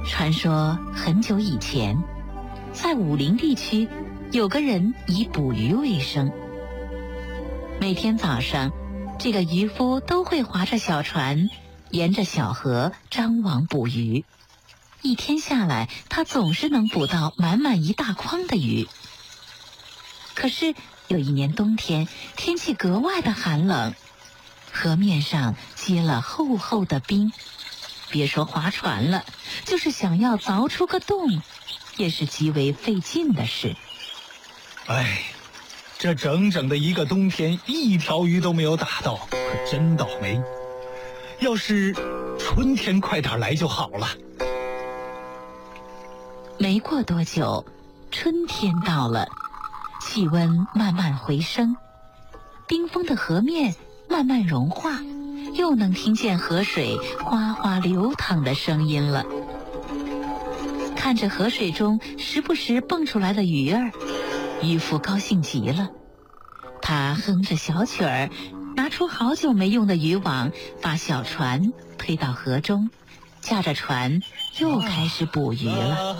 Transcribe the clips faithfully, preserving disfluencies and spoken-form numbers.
传说很久以前，在武陵地区有个人以捕鱼为生。每天早上，这个渔夫都会划着小船，沿着小河张网捕鱼。一天下来，他总是能捕到满满一大筐的鱼。可是有一年冬天，天气格外的寒冷，河面上结了厚厚的冰，别说划船了，就是想要凿出个洞，也是极为费劲的事。 哎，这整整的一个冬天，一条鱼都没有打到，可真倒霉。要是春天快点来就好了。 没过多久，春天到了，气温慢慢回升，冰封的河面慢慢融化，又能听见河水哗哗流淌的声音了。看着河水中时不时蹦出来的鱼儿，渔夫高兴极了。他哼着小曲儿，拿出好久没用的渔网，把小船推到河中，驾着船又开始捕鱼了。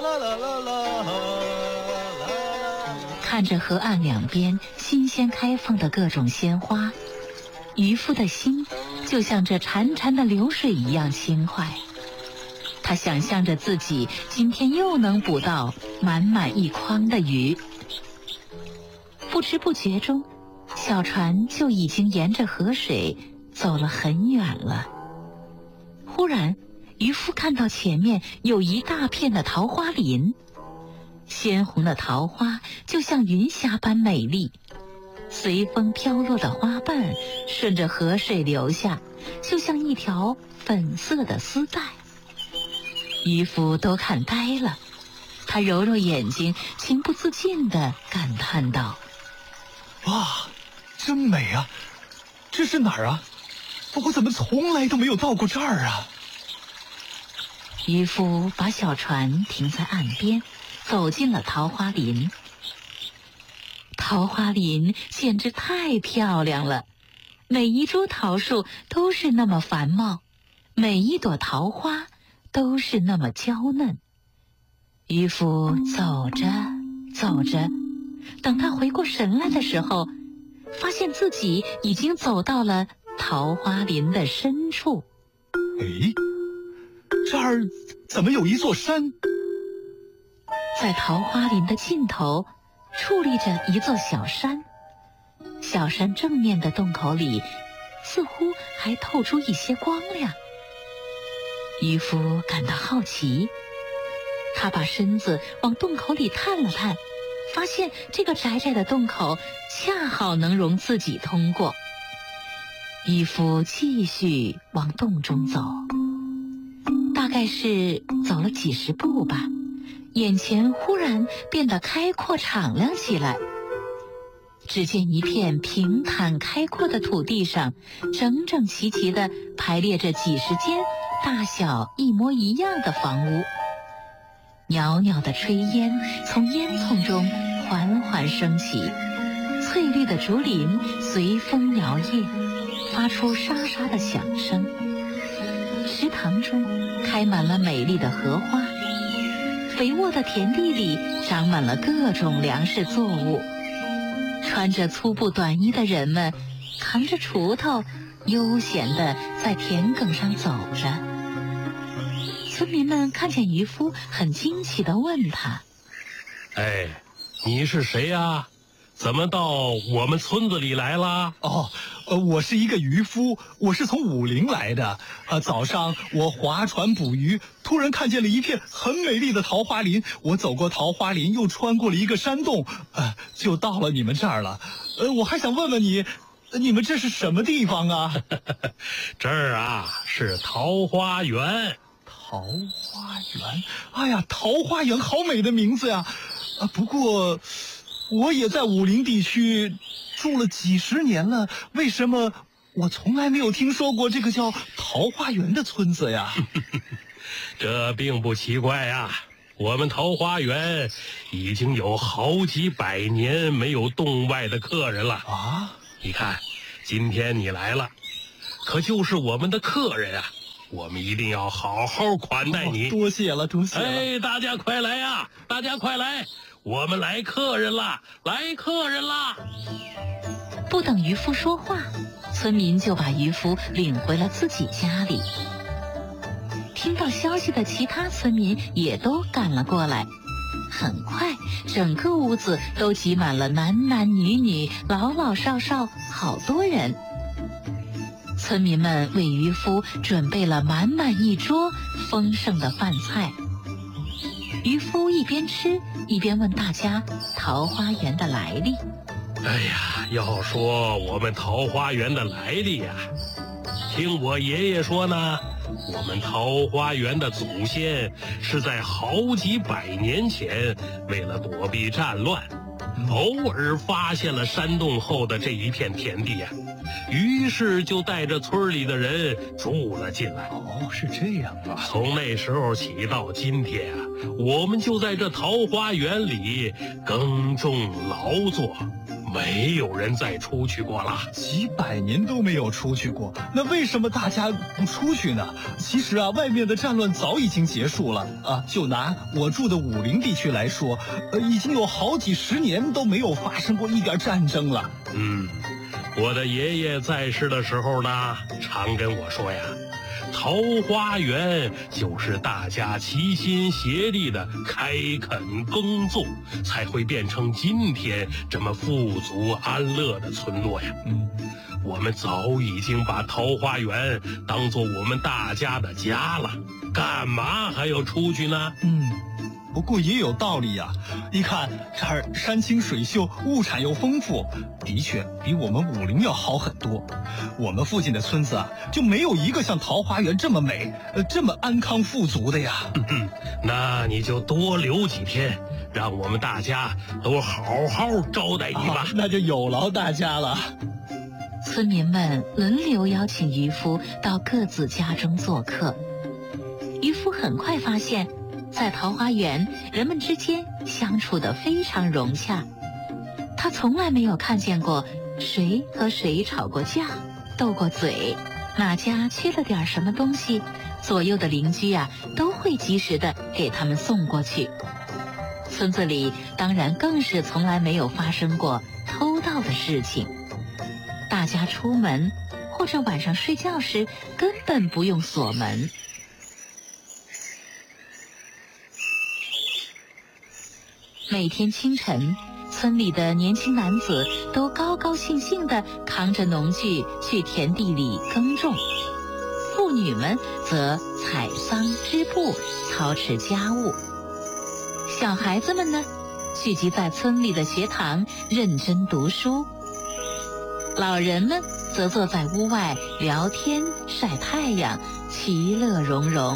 看着河岸两边新鲜开放的各种鲜花，渔夫的心就像这潺潺的流水一样轻快。他想象着自己今天又能捕到满满一筐的鱼。不知不觉中，小船就已经沿着河水走了很远了。忽然，渔夫看到前面有一大片的桃花林，鲜红的桃花就像云霞般美丽，随风飘落的花瓣顺着河水流下，就像一条粉色的丝带。渔夫都看呆了，他揉揉眼睛，情不自禁地感叹道： 哇，真美啊！这是哪儿啊？我怎么从来都没有到过这儿啊？ 渔夫把小船停在岸边，走进了桃花林。桃花林简直太漂亮了，每一株桃树都是那么繁茂，每一朵桃花都是那么娇嫩。渔夫走着走着，等他回过神来的时候，发现自己已经走到了桃花林的深处。 诶，这儿怎么有一座山？ 在桃花林的尽头矗立着一座小山，小山正面的洞口里似乎还透出一些光亮。渔夫感到好奇，他把身子往洞口里探了探，发现这个窄窄的洞口恰好能容自己通过。渔夫继续往洞中走，大概是走了几十步吧，眼前忽然变得开阔敞亮起来。只见一片平坦开阔的土地上，整整齐齐地排列着几十间大小一模一样的房屋。袅袅的炊烟从烟囱中缓缓升起，翠绿的竹林随风摇曳，发出沙沙的响声。池塘中开满了美丽的荷花，肥沃的田地里长满了各种粮食作物。穿着粗布短衣的人们扛着锄头，悠闲地在田埂上走着。村民们看见渔夫，很惊奇地问他： 哎，你是谁呀？怎么到我们村子里来了？ 哦，呃，我是一个渔夫，我是从武陵来的。呃，早上我划船捕鱼，突然看见了一片很美丽的桃花林。我走过桃花林，又穿过了一个山洞，呃，就到了你们这儿了。呃，我还想问问你，你们这是什么地方啊？ 这儿啊，是桃花源。 桃花源？哎呀，桃花源好美的名字呀！啊，不过我也在武陵地区住了几十年了，为什么我从来没有听说过这个叫桃花源的村子呀？ 这并不奇怪呀，我们桃花源已经有好几百年没有洞外的客人了啊！你看，今天你来了，可就是我们的客人啊。 我们一定要好好款待你。 哦、多谢了，多谢了。 哎，大家快来呀！大家快来，我们来客人啦！来客人啦！ 不等渔夫说话，村民就把渔夫领回了自己家里。听到消息的其他村民也都赶了过来。很快，整个屋子都挤满了男男女女、老老少少，好多人。村民们为渔夫准备了满满一桌丰盛的饭菜。渔夫一边吃一边问大家桃花源的来历。 哎呀，要说我们桃花源的来历呀、啊，听我爷爷说呢，我们桃花源的祖先是在好几百年前，为了躲避战乱，偶尔发现了山洞后的这一片田地呀、啊，于是就带着村里的人住了进来。 哦，是这样啊！ 从那时候起到今天啊，我们就在这桃花源里耕种劳作，没有人再出去过了。 几百年都没有出去过，那为什么大家不出去呢？其实啊，外面的战乱早已经结束了啊。就拿我住的武陵地区来说，呃，已经有好几十年都没有发生过一点战争了。 嗯，我的爷爷在世的时候呢，常跟我说呀，桃花源就是大家齐心协力的开垦耕作，才会变成今天这么富足安乐的村落呀。 嗯， 我们早已经把桃花源当做我们大家的家了，干嘛还要出去呢？ 嗯，不过也有道理呀、啊。你看这儿山清水秀，物产又丰富，的确比我们武陵要好很多。我们附近的村子啊，就没有一个像桃花源这么美，呃，这么安康富足的呀。 嗯，那你就多留几天，让我们大家都好好招待你吧。 啊、那就有劳大家了。 村民们轮流邀请渔夫到各自家中做客。渔夫很快发现，在桃花源，人们之间相处得非常融洽。他从来没有看见过谁和谁吵过架、斗过嘴，哪家缺了点什么东西，左右的邻居啊都会及时的给他们送过去。村子里当然更是从来没有发生过偷盗的事情。大家出门或者晚上睡觉时根本不用锁门。每天清晨，村里的年轻男子都高高兴兴地扛着农具去田地里耕种，妇女们则采桑织布，操持家务。小孩子们呢，聚集在村里的学堂认真读书。老人们则坐在屋外聊天晒太阳，其乐融融。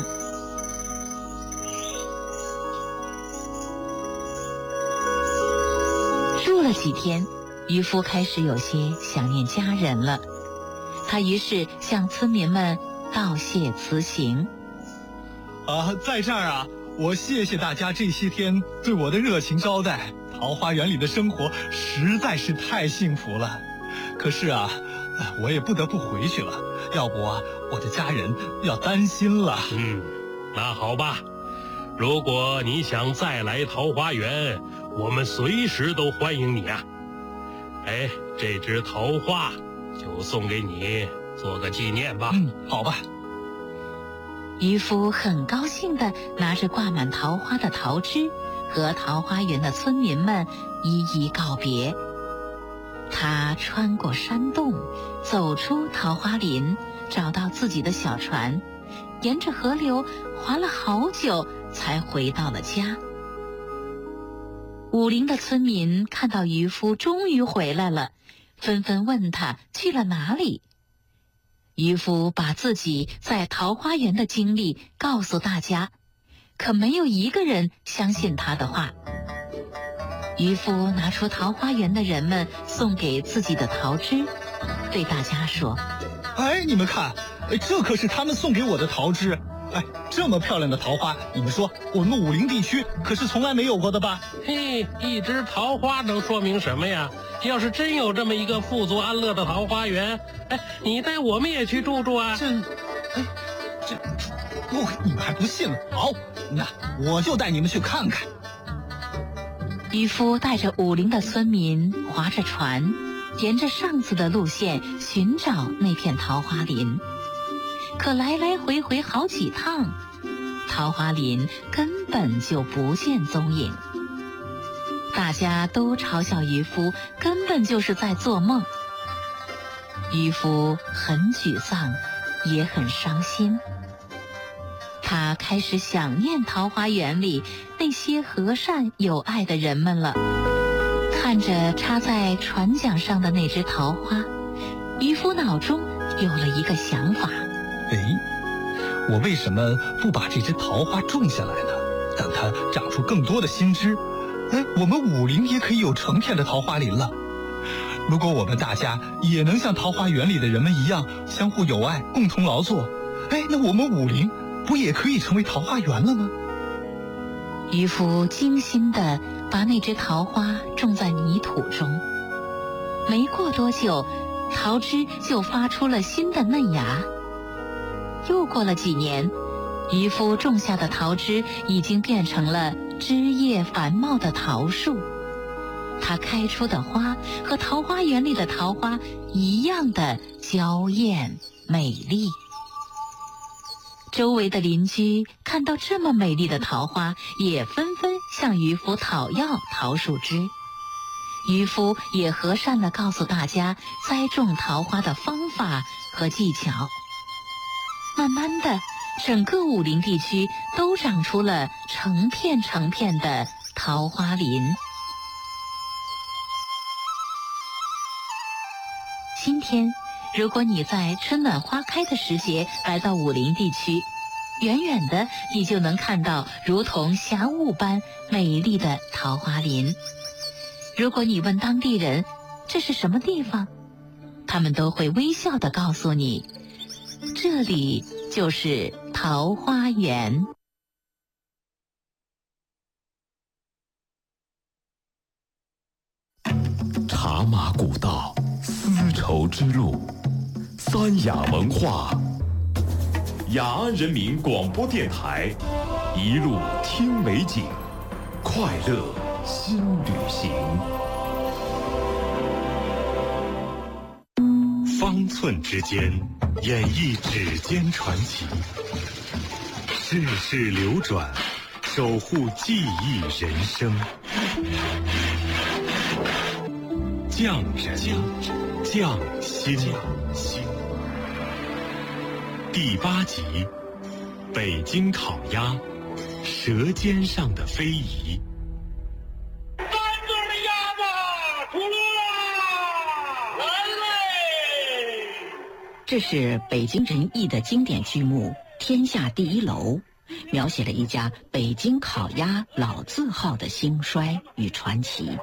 住了几天，渔夫开始有些想念家人了。他于是向村民们道谢辞行。 啊，在这儿啊，我谢谢大家这些天对我的热情招待。桃花源里的生活实在是太幸福了。可是啊，我也不得不回去了，要不啊，我的家人要担心了。 嗯，那好吧，如果你想再来桃花源，我们随时都欢迎你啊。哎，这枝桃花就送给你，做个纪念吧。 嗯，好吧。 渔夫很高兴地拿着挂满桃花的桃枝，和桃花源的村民们一一告别。他穿过山洞，走出桃花林，找到自己的小船，沿着河流划了好久，才回到了家。武陵的村民看到渔夫终于回来了，纷纷问他去了哪里。渔夫把自己在桃花源的经历告诉大家，可没有一个人相信他的话。渔夫拿出桃花源的人们送给自己的桃枝，对大家说： 哎，你们看，这可是他们送给我的桃枝。哎，这么漂亮的桃花，你们说我们武陵地区可是从来没有过的吧？ 嘿，一枝桃花能说明什么呀？要是真有这么一个富足安乐的桃花源，哎，你带我们也去住住啊！ 这，哎，这。 哦，你们还不信了？好，那我就带你们去看看。 渔夫带着武陵的村民划着船，沿着上次的路线寻找那片桃花林。可来来回回好几趟，桃花林根本就不见踪影。大家都嘲笑渔夫根本就是在做梦。渔夫很沮丧，也很伤心。他开始想念桃花源里那些和善有爱的人们了。看着插在船桨上的那只桃花，渔夫脑中有了一个想法。 哎，我为什么不把这只桃花种下来呢？等它长出更多的新枝，哎，我们武陵也可以有成片的桃花林了。如果我们大家也能像桃花源里的人们一样相互友爱，共同劳作，哎，那我们武陵不也可以成为桃花源了吗？ 渔夫精心地把那只桃花种在泥土中，没过多久，桃枝就发出了新的嫩芽。又过了几年，渔夫种下的桃枝已经变成了枝叶繁茂的桃树，它开出的花和桃花源里的桃花一样的娇艳美丽。周围的邻居看到这么美丽的桃花，也纷纷向渔夫讨要桃树枝。渔夫也和善地告诉大家栽种桃花的方法和技巧。慢慢的，整个武陵地区都长出了成片成片的桃花林。今天，如果你在春暖花开的时节来到武陵地区，远远的你就能看到如同霞雾般美丽的桃花林。如果你问当地人这是什么地方，他们都会微笑地告诉你，这里就是桃花源。 茶马古道，丝绸之路，三雅文化，雅安人民广播电台，一路听美景，快乐新旅行。方寸之间，演绎指尖传奇，世事流转，守护记忆人生。匠人匠心，第八集，北京烤鸭，舌尖上的非遗。 三个的鸭子出炉了，来嘞！ 这是北京人艺的经典剧目《天下第一楼》，描写了一家北京烤鸭老字号的兴衰与传奇。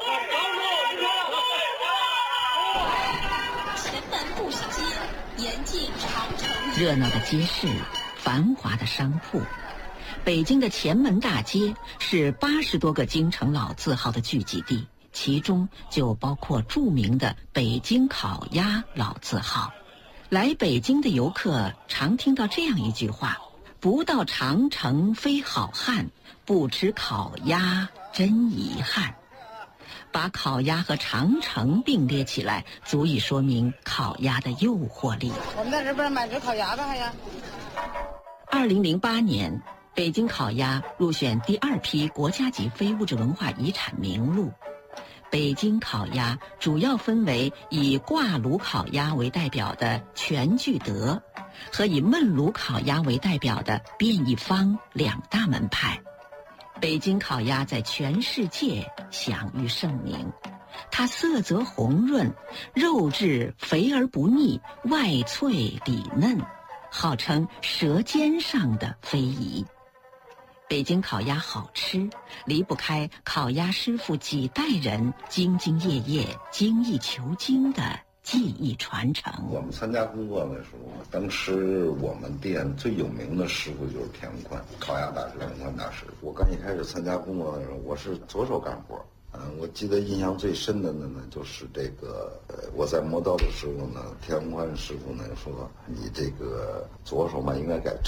热闹的街市，繁华的商铺，北京的前门大街是八十多个京城老字号的聚集地，其中就包括著名的北京烤鸭老字号。来北京的游客常听到这样一句话：不到长城非好汉，不吃烤鸭真遗憾。把烤鸭和长城并列起来，足以说明烤鸭的诱惑力。 我们在这边买只烤鸭吧，还呀。 二零零八年，北京烤鸭入选第二批国家级非物质文化遗产名录。北京烤鸭主要分为以挂炉烤鸭为代表的全聚德，和以焖炉烤鸭为代表的变一方两大门派。北京烤鸭在全世界享誉盛名，它色泽红润，肉质肥而不腻，外脆里嫩，号称舌尖上的非遗。北京烤鸭好吃，离不开烤鸭师傅几代人兢兢业业、精益求精的技艺传承。 我们参加工作的时候，当时我们店最有名的师傅就是田文宽，烤鸭大师田文宽大师。我刚一开始参加工作的时候，我是左手干活。嗯，我记得印象最深的呢，就是这个，呃，我在磨刀的时候呢，田文宽师傅呢说，你这个左手嘛应该改正。